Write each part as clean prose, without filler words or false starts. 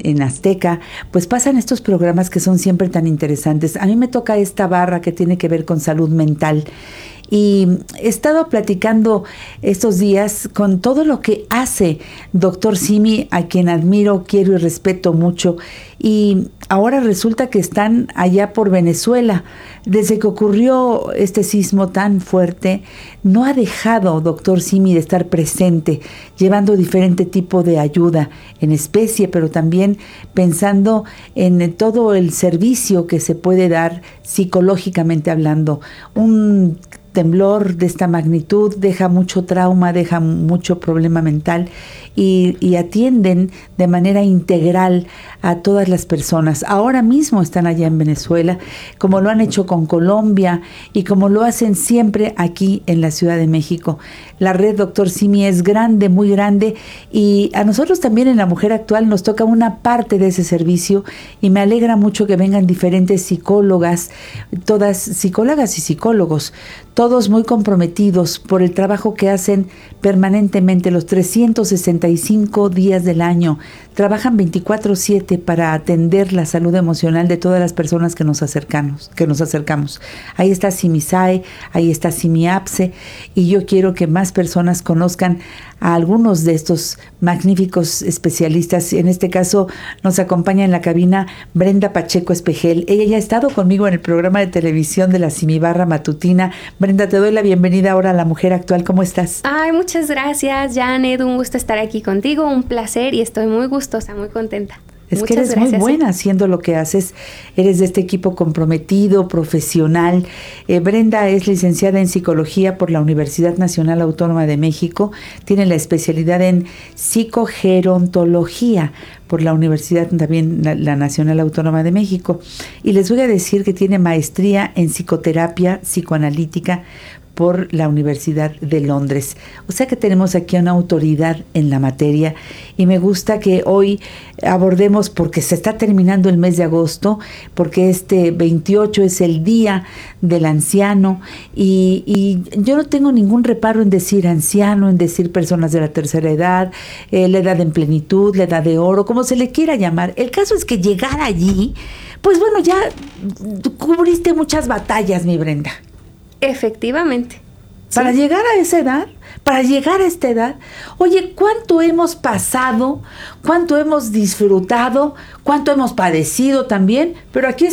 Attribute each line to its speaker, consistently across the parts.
Speaker 1: en Azteca, pues pasan estos programas que son siempre tan interesantes. A mí me toca esta barra que tiene que ver con salud mental. Y he estado platicando estos días con todo lo que hace Dr. Simi, a quien admiro, quiero y respeto mucho. Y ahora resulta que están allá por Venezuela. Desde que ocurrió este sismo tan fuerte, no ha dejado Dr. Simi de estar presente, llevando diferente tipo de ayuda en especie, pero también pensando en todo el servicio que se puede dar psicológicamente hablando. Un temblor de esta magnitud deja mucho trauma, deja mucho problema mental y atienden de manera integral a todas las personas. Ahora mismo están allá en Venezuela, como lo han hecho con Colombia y como lo hacen siempre aquí en la Ciudad de México. La red Dr. Simi es grande, muy grande, y a nosotros también en La Mujer Actual nos toca una parte de ese servicio, y me alegra mucho que vengan diferentes psicólogas, todas psicólogas y psicólogos, todos muy comprometidos por el trabajo que hacen permanentemente los 365 días del año. Trabajan 24/7 para atender la salud emocional de todas las personas que nos acercamos. Ahí está Simisae, ahí está Simiapse, y yo quiero que más personas conozcan a algunos de estos magníficos especialistas. En este caso nos acompaña en la cabina Brenda Pacheco Espejel. Ella ya ha estado conmigo en el programa de televisión de la Simibarra Matutina. Brenda, te doy la bienvenida ahora a La Mujer Actual. ¿Cómo estás?
Speaker 2: Ay, muchas gracias, Janet. Un gusto estar aquí contigo, un placer, y estoy muy gustosa, muy contenta.
Speaker 1: Es que eres muy buena haciendo lo que haces. Eres de este equipo comprometido, profesional. Brenda es licenciada en Psicología por la Universidad Nacional Autónoma de México. Tiene la especialidad en Psicogerontología por la Universidad también la Nacional Autónoma de México. Y les voy a decir que tiene maestría en Psicoterapia Psicoanalítica por la Universidad de Londres. O sea que tenemos aquí una autoridad en la materia, y me gusta que hoy abordemos, porque se está terminando el mes de agosto, porque este 28 es el Día del Anciano, y yo no tengo ningún reparo en decir anciano, en decir personas de la tercera edad, la edad en plenitud, la edad de oro, como se le quiera llamar. El caso es que llegar allí, pues bueno, ya cubriste muchas batallas, mi Brenda.
Speaker 2: Efectivamente.
Speaker 1: Para llegar a esa edad, para llegar a esta edad, oye, ¿cuánto hemos pasado? ¿Cuánto hemos disfrutado? ¿Cuánto hemos padecido también? Pero aquí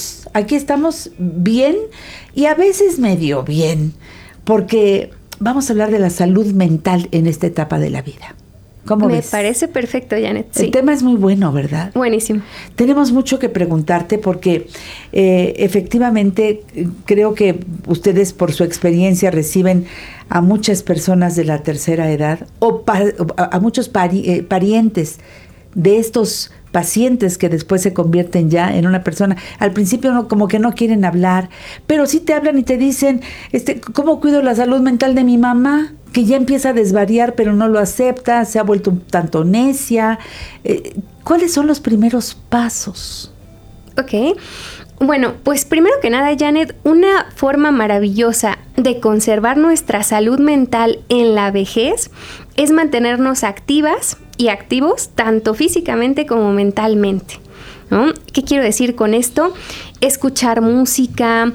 Speaker 1: estamos bien, y a veces medio bien, porque vamos a hablar de la salud mental en esta etapa de la vida. ¿Cómo ves?
Speaker 2: Me parece perfecto, Janet. Sí.
Speaker 1: El tema es muy bueno, ¿verdad?
Speaker 2: Buenísimo.
Speaker 1: Tenemos mucho que preguntarte porque efectivamente creo que ustedes, por su experiencia, reciben a muchas personas de la tercera edad o a muchos parientes de estos pacientes que después se convierten ya en una persona. Al principio como que no quieren hablar, pero sí te hablan y te dicen, ¿cómo cuido la salud mental de mi mamá? Que ya empieza a desvariar, pero no lo acepta, se ha vuelto un tanto necia. ¿Cuáles son los primeros pasos?
Speaker 2: Ok. Bueno, pues primero que nada, Janet, una forma maravillosa de conservar nuestra salud mental en la vejez es mantenernos activas y activos tanto físicamente como mentalmente, ¿no? ¿Qué quiero decir con esto? Escuchar música,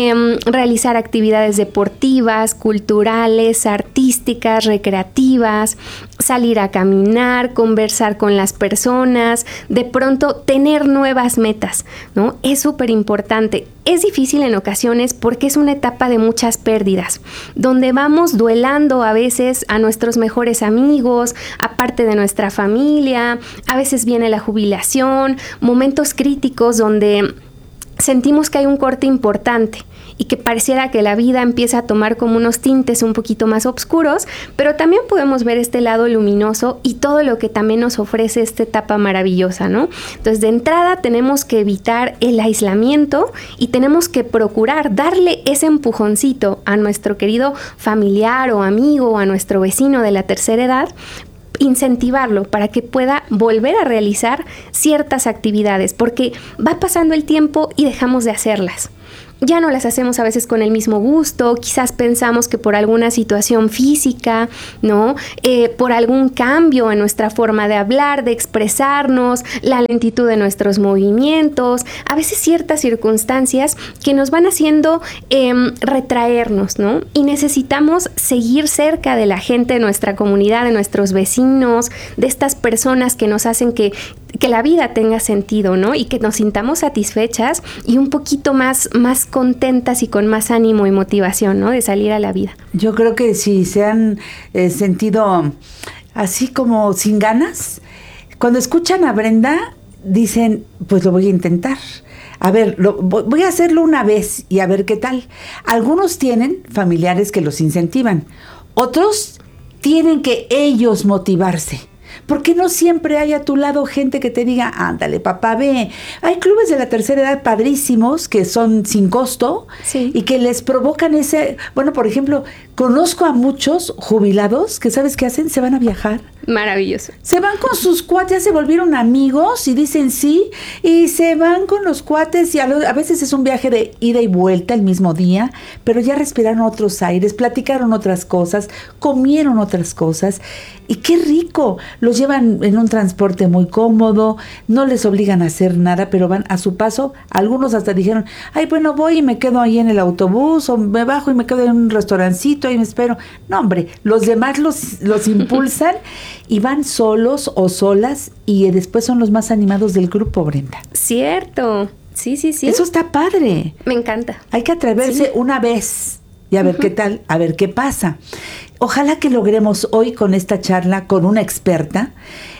Speaker 2: realizar actividades deportivas, culturales, artísticas, recreativas, salir a caminar, conversar con las personas, de pronto tener nuevas metas, ¿no? Es súper importante. Es difícil en ocasiones porque es una etapa de muchas pérdidas, donde vamos duelando a veces a nuestros mejores amigos, aparte de nuestra familia, a veces viene la jubilación, momentos críticos donde sentimos que hay un corte importante y que pareciera que la vida empieza a tomar como unos tintes un poquito más oscuros, pero también podemos ver este lado luminoso y todo lo que también nos ofrece esta etapa maravillosa, ¿no? Entonces, de entrada tenemos que evitar el aislamiento y tenemos que procurar darle ese empujoncito a nuestro querido familiar o amigo o a nuestro vecino de la tercera edad, incentivarlo para que pueda volver a realizar ciertas actividades, porque va pasando el tiempo y dejamos de hacerlas. ya no las hacemos a veces con el mismo gusto, quizás pensamos que por alguna situación física, ¿no? Por algún cambio en nuestra forma de hablar, de expresarnos, la lentitud de nuestros movimientos, a veces ciertas circunstancias que nos van haciendo retraernos, ¿no? Y necesitamos seguir cerca de la gente de nuestra comunidad, de nuestros vecinos, de estas personas que nos hacen que la vida tenga sentido, ¿no? Y que nos sintamos satisfechas y un poquito más contentas y con más ánimo y motivación, ¿no? De salir a la vida.
Speaker 1: Yo creo que si se han sentido así como sin ganas, cuando escuchan a Brenda, dicen, pues lo voy a intentar. A ver, voy a hacerlo una vez y a ver qué tal. Algunos tienen familiares que los incentivan. Otros tienen que ellos motivarse. Porque no siempre hay a tu lado gente que te diga, ándale, papá, ve. Hay clubes de la tercera edad padrísimos que son sin costo, sí, y que les provocan ese... Bueno, por ejemplo, conozco a muchos jubilados que, ¿sabes qué hacen? Se van a viajar.
Speaker 2: Maravilloso.
Speaker 1: Se van con sus cuates, ya se volvieron amigos y dicen sí, y se van con los cuates y a veces es un viaje de ida y vuelta el mismo día, pero ya respiraron otros aires, platicaron otras cosas, comieron otras cosas, y qué rico. Los llevan en un transporte muy cómodo, no les obligan a hacer nada, pero van a su paso. Algunos hasta dijeron, ay, bueno, voy y me quedo ahí en el autobús, o me bajo y me quedo en un restaurancito y me espero. No, hombre, los demás los impulsan y van solos o solas y después son los más animados del grupo, Brenda.
Speaker 2: Cierto, sí.
Speaker 1: Eso está padre.
Speaker 2: Me encanta.
Speaker 1: Hay que atreverse una vez y a ver qué tal, a ver qué pasa. Ojalá que logremos hoy con esta charla con una experta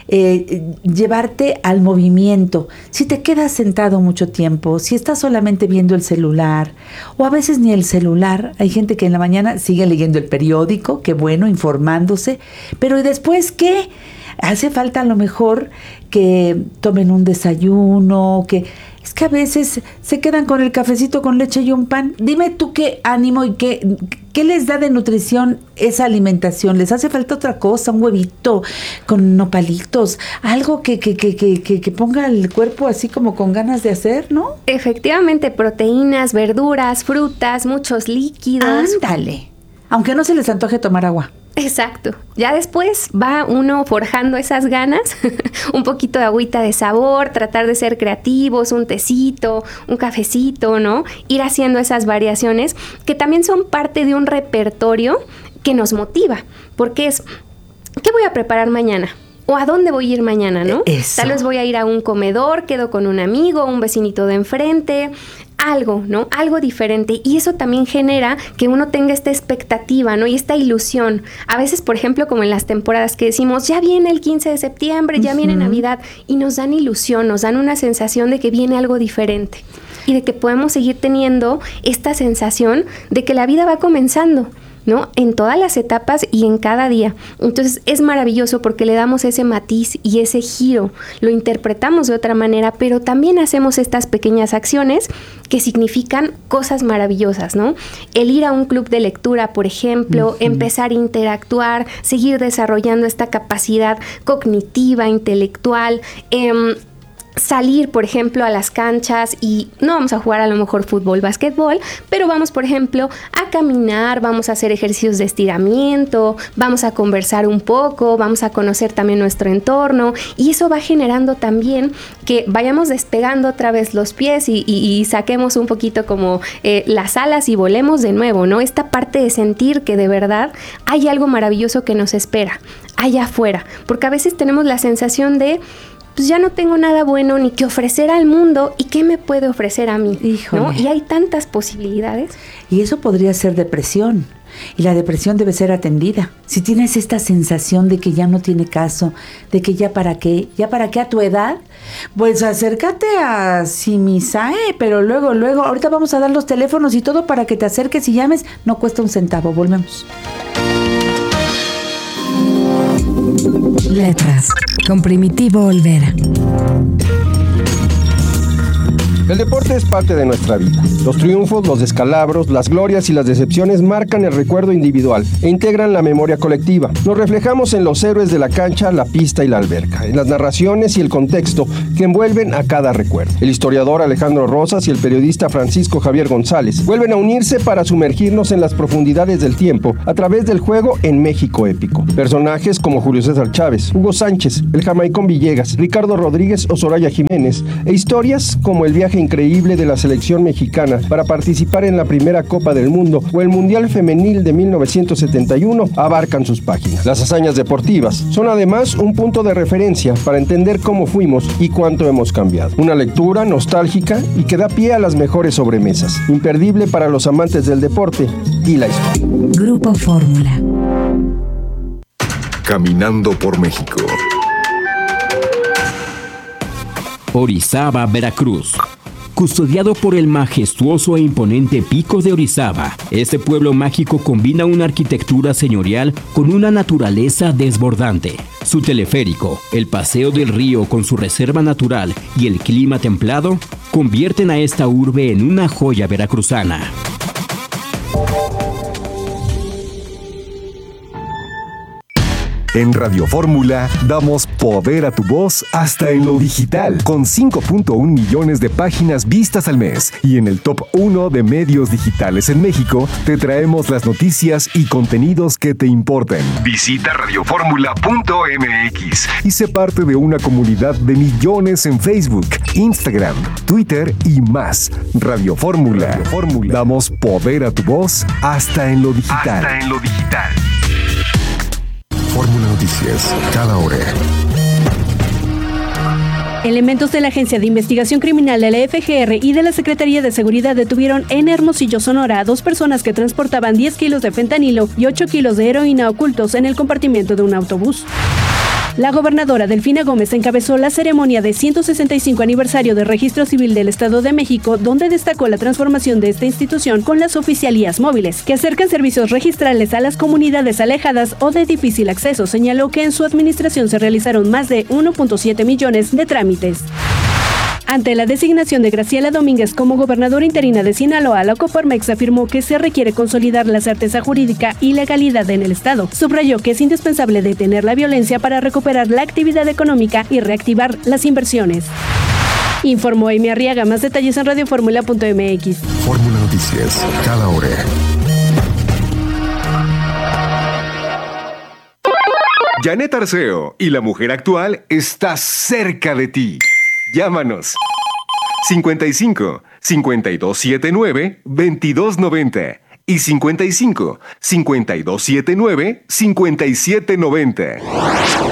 Speaker 1: llevarte al movimiento. Si te quedas sentado mucho tiempo, si estás solamente viendo el celular, o a veces ni el celular, hay gente que en la mañana sigue leyendo el periódico, qué bueno, informándose, pero ¿y después qué? Hace falta a lo mejor que tomen un desayuno, es que a veces se quedan con el cafecito con leche y un pan. Dime tú qué ánimo y qué les da de nutrición esa alimentación. ¿Les hace falta otra cosa? Un huevito con nopalitos, algo que ponga el cuerpo así como con ganas de hacer, ¿no?
Speaker 2: Efectivamente, proteínas, verduras, frutas, muchos líquidos.
Speaker 1: Ándale. Aunque no se les antoje tomar agua.
Speaker 2: Exacto. Ya después va uno forjando esas ganas, un poquito de agüita de sabor, tratar de ser creativos, un tecito, un cafecito, ¿no? Ir haciendo esas variaciones que también son parte de un repertorio que nos motiva, porque es, ¿qué voy a preparar mañana? ¿O a dónde voy a ir mañana, no?
Speaker 1: Eso.
Speaker 2: Tal vez voy a ir a un comedor, quedo con un amigo, un vecinito de enfrente, algo, ¿no? Algo diferente. Y eso también genera que uno tenga esta expectativa, ¿no? Y esta ilusión. A veces, por ejemplo, como en las temporadas que decimos, ya viene el 15 de septiembre, ya viene Navidad, y nos dan ilusión, nos dan una sensación de que viene algo diferente. Y de que podemos seguir teniendo esta sensación de que la vida va comenzando, ¿no? En todas las etapas y en cada día. Entonces es maravilloso porque le damos ese matiz y ese giro, lo interpretamos de otra manera, pero también hacemos estas pequeñas acciones que significan cosas maravillosas, ¿no? El ir a un club de lectura, por ejemplo, empezar a interactuar, seguir desarrollando esta capacidad cognitiva, intelectual, salir, por ejemplo, a las canchas y no vamos a jugar a lo mejor fútbol, básquetbol, pero vamos, por ejemplo, a caminar, vamos a hacer ejercicios de estiramiento, vamos a conversar un poco, vamos a conocer también nuestro entorno y eso va generando también que vayamos despegando otra vez los pies y saquemos un poquito como las alas y volemos de nuevo, ¿no? Esta parte de sentir que de verdad hay algo maravilloso que nos espera allá afuera, porque a veces tenemos la sensación de pues ya no tengo nada bueno ni que ofrecer al mundo, ¿y qué me puede ofrecer a mí?
Speaker 1: Híjole.
Speaker 2: ¿No? Y hay tantas posibilidades.
Speaker 1: Y eso podría ser depresión. Y la depresión debe ser atendida. Si tienes esta sensación de que ya no tiene caso, de que ya para qué a tu edad, pues acércate a Simisae, pero luego, ahorita vamos a dar los teléfonos y todo para que te acerques y llames, no cuesta un centavo, volvemos.
Speaker 3: Letras, con Primitivo Olvera. El deporte es parte de nuestra vida. Los triunfos, los descalabros, las glorias y las decepciones marcan el recuerdo individual e integran la memoria colectiva. Nos reflejamos en los héroes de la cancha, la pista y la alberca, en las narraciones y el contexto que envuelven a cada recuerdo. El historiador Alejandro Rosas y el periodista Francisco Javier González vuelven a unirse para sumergirnos en las profundidades del tiempo a través del juego en México épico. Personajes como Julio César Chávez, Hugo Sánchez, el Jamaicón Villegas, Ricardo Rodríguez o Soraya Jiménez, e historias como el viaje increíble de la selección mexicana para participar en la primera Copa del Mundo o el Mundial Femenil de 1971 abarcan sus páginas. Las hazañas deportivas son además un punto de referencia para entender cómo fuimos y cuánto hemos cambiado. Una lectura nostálgica y que da pie a las mejores sobremesas, imperdible para los amantes del deporte y la historia.
Speaker 4: Grupo Fórmula.
Speaker 5: Caminando por México.
Speaker 6: Orizaba, Veracruz. Custodiado por el majestuoso e imponente Pico de Orizaba, este pueblo mágico combina una arquitectura señorial con una naturaleza desbordante. Su teleférico, el paseo del río con su reserva natural y el clima templado convierten a esta urbe en una joya veracruzana.
Speaker 5: En Radio Fórmula damos poder a tu voz hasta en lo digital, con 5.1 millones de páginas vistas al mes. Y en el top 1 de medios digitales en México, te traemos las noticias y contenidos que te importan. Visita radioformula.mx y sé parte de una comunidad de millones en Facebook, Instagram, Twitter y más. Radio Fórmula. Damos poder a tu voz hasta en lo digital. Fórmula Noticias, cada hora.
Speaker 7: Elementos de la Agencia de Investigación Criminal de la FGR y de la Secretaría de Seguridad detuvieron en Hermosillo, Sonora, a 2 personas que transportaban 10 kilos de fentanilo y 8 kilos de heroína ocultos en el compartimiento de un autobús. La gobernadora Delfina Gómez encabezó la ceremonia de 165 aniversario del Registro Civil del Estado de México, donde destacó la transformación de esta institución con las oficialías móviles, que acercan servicios registrales a las comunidades alejadas o de difícil acceso. Señaló que en su administración se realizaron más de 1.7 millones de trámites. Ante la designación de Graciela Domínguez como gobernadora interina de Sinaloa, la Coparmex afirmó que se requiere consolidar la certeza jurídica y legalidad en el Estado. Subrayó que es indispensable detener la violencia para recuperar la actividad económica y reactivar las inversiones. Informó Amy Arriaga. Más detalles en radioformula.mx.
Speaker 5: Fórmula Noticias, cada hora. Janet Arceo y la mujer actual está cerca de ti. Llámanos 55 5279 2290 y 55 5279 5790.